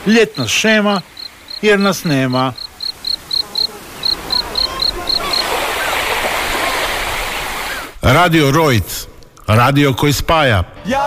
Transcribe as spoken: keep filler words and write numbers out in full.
Ljetna šema jer nas nema. Radio Rojc, radio koji spaja.